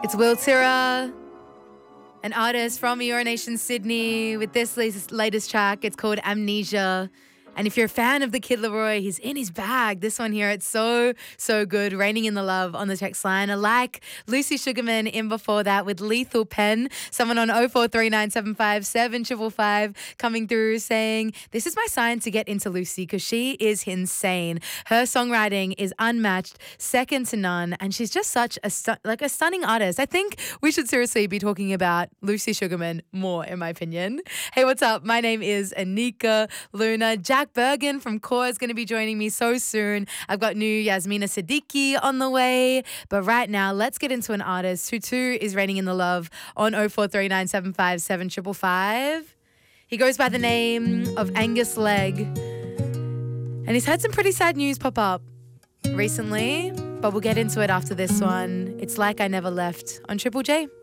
It's Will Tira, an artist from Eora Nation, Sydney, with this latest track. It's called Amnesia. And if you're a fan of the Kid Laroi, he's in his bag. This one here, it's so good. Raining in the Love on the text line. I like Lucy Sugarman in before that with Lethal Pen. Someone on 0439757555 coming through saying, this is my sign to get into Lucy because she is insane. Her songwriting is unmatched, second to none, and she's just such a stunning artist. I think we should seriously be talking about Lucy Sugarman more, in my opinion. Hey, what's up? My name is Anika Luna. Jack Bergen from Core is going to be joining me so soon. I've got new Yasmina Siddiqui on the way. But right now, let's get into an artist who too is raining in the love on 0439757555. He goes by the name of Angus Legg. And he's had some pretty sad news pop up recently, but we'll get into it after this one. It's Like I Never Left on Triple J.